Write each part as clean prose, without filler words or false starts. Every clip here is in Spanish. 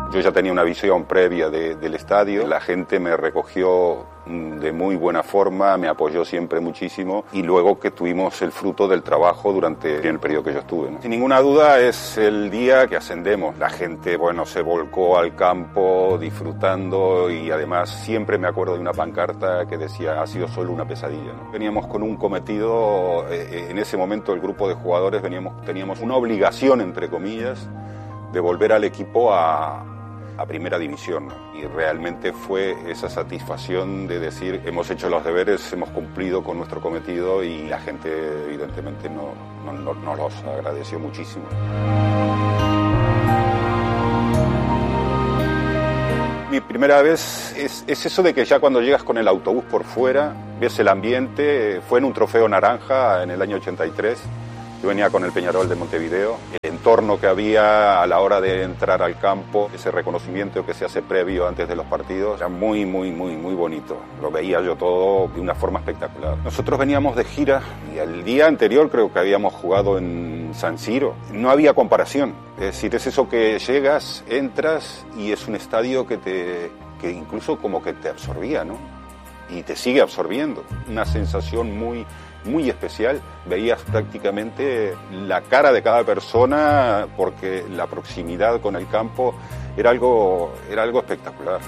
Yo ya tenía una visión previa del estadio, la gente me recogió de muy buena forma, me apoyó siempre muchísimo y luego que tuvimos el fruto del trabajo durante el periodo que yo estuve, ¿no? Sin ninguna duda es el día que ascendemos. La gente, bueno, se volcó al campo disfrutando y además siempre me acuerdo de una pancarta que decía: ha sido solo una pesadilla, ¿no? Veníamos con un cometido, en ese momento el grupo de jugadores teníamos una obligación, entre comillas, de volver al equipo a primera división, ¿no? Y realmente fue esa satisfacción de decir: hemos hecho los deberes, hemos cumplido con nuestro cometido, y la gente evidentemente nos los agradeció muchísimo. Mi primera vez es eso de que ya cuando llegas con el autobús por fuera, ves el ambiente. Fue en un trofeo naranja en el año 83. Yo venía con el Peñarol de Montevideo. El entorno que había a la hora de entrar al campo, ese reconocimiento que se hace previo antes de los partidos, era muy bonito. Lo veía yo todo de una forma espectacular. Nosotros veníamos de gira y el día anterior creo que habíamos jugado en San Siro. No había comparación. Es decir, es eso que llegas, entras y es un estadio que incluso como que te absorbía, ¿no? Y te sigue absorbiendo. Una sensación muy especial. Veías prácticamente la cara de cada persona porque la proximidad con el campo era algo espectacular.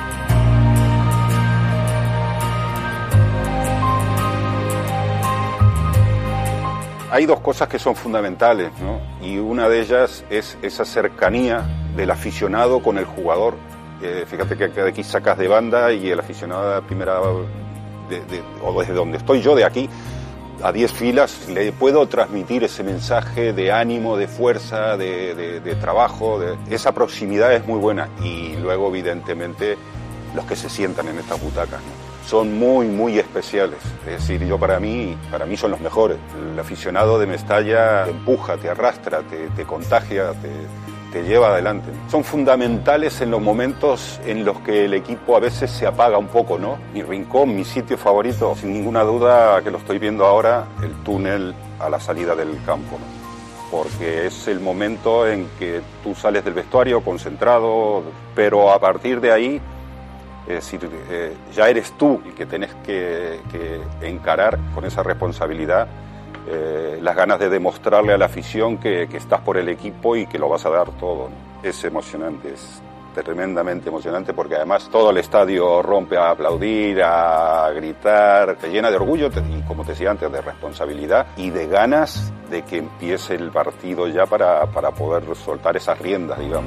Hay dos cosas que son fundamentales, ¿no? Y una de ellas es esa cercanía del aficionado con el jugador. Fíjate que aquí sacas de banda y el aficionado de la primera, o desde donde estoy yo, de aquí a 10 filas, le puedo transmitir ese mensaje de ánimo, de fuerza, de trabajo. Esa proximidad es muy buena. Y luego, evidentemente, los que se sientan en estas butacas, ¿no? Son muy especiales. Es decir, para mí son los mejores. El aficionado de Mestalla te empuja, te arrastra, te contagia, te lleva adelante. Son fundamentales en los momentos en los que el equipo a veces se apaga un poco, ¿no? Mi rincón, mi sitio favorito, sin ninguna duda que lo estoy viendo ahora, el túnel a la salida del campo, ¿no? Porque es el momento en que tú sales del vestuario concentrado, pero a partir de ahí, es decir, ya eres tú el que tenés que encarar con esa responsabilidad las ganas de demostrarle a la afición que estás por el equipo y que lo vas a dar todo, ¿no? Es emocionante, es tremendamente emocionante, porque además todo el estadio rompe a aplaudir, a gritar, te llena de orgullo y, como te decía antes, de responsabilidad y de ganas de que empiece el partido ya para poder soltar esas riendas, digamos.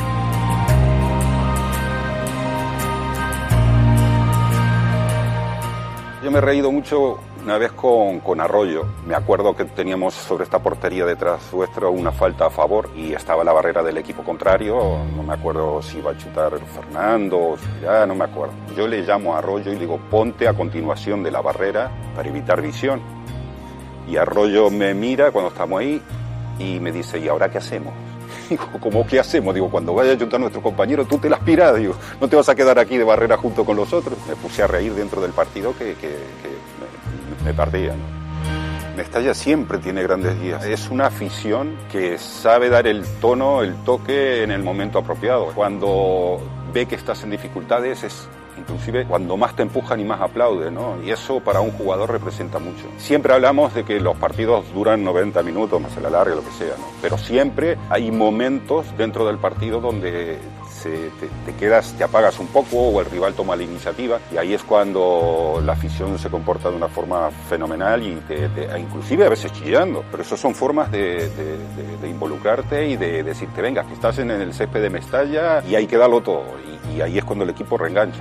Yo me he reído mucho una vez con Arroyo. Me acuerdo que teníamos sobre esta portería detrás nuestro una falta a favor y estaba la barrera del equipo contrario. No me acuerdo si iba a chutar Fernando o si ya, no me acuerdo. Yo le llamo a Arroyo y le digo: ponte a continuación de la barrera para evitar visión. Y Arroyo me mira cuando estamos ahí y me dice: ¿y ahora qué hacemos? Digo: ¿cómo qué hacemos? Digo, cuando vaya a chutar a nuestro compañero, tú te las pirás, digo, no te vas a quedar aquí de barrera junto con los otros. Me puse a reír dentro del partido que me perdía, ¿no? Mestalla siempre tiene grandes días. Es una afición que sabe dar el tono, el toque en el momento apropiado. Cuando ve que estás en dificultades es inclusive cuando más te empujan y más aplauden, ¿no? Y eso para un jugador representa mucho. Siempre hablamos de que los partidos duran 90 minutos, más a la larga, lo que sea, ¿no? Pero siempre hay momentos dentro del partido donde te quedas, te apagas un poco o el rival toma la iniciativa, y ahí es cuando la afición se comporta de una forma fenomenal y inclusive a veces chillando, pero eso son formas de involucrarte y de decirte: venga, que estás en el césped de Mestalla y hay que darlo todo, y ahí es cuando el equipo reengancha.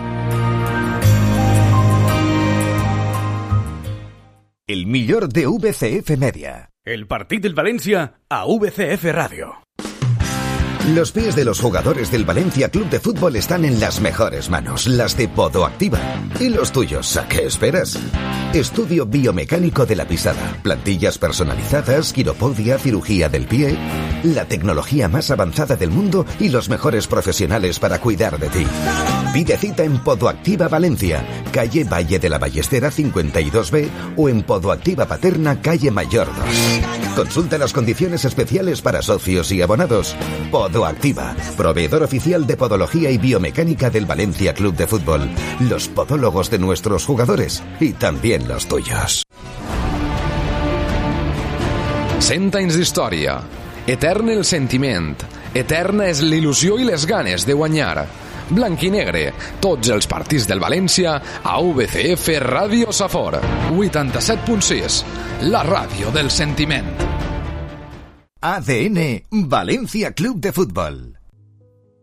El millor de VCF Media. El partit del València a VCF Radio. Los pies de los jugadores del Valencia Club de Fútbol están en las mejores manos, las de Podoactiva. ¿Y los tuyos? ¿A qué esperas? Estudio biomecánico de la pisada, plantillas personalizadas, quiropodia, cirugía del pie, la tecnología más avanzada del mundo y los mejores profesionales para cuidar de ti. Pide cita en Podoactiva Valencia, calle Valle de la Ballestera 52B, o en Podoactiva Paterna, calle Mayor 2. Consulta las condiciones especiales para socios y abonados. Podoactiva, proveedor oficial de podología y biomecánica del Valencia Club de Fútbol. Los podólogos de nuestros jugadores y también los tuyos. 100 anys d'història. Etern el sentiment. Eterna és l'il·lusió i les ganes de guanyar. Blanc i negre, tots els partits del València a VCF Ràdio Safor 87.6, la ràdio del sentiment. ADN Valencia Club de Fútbol.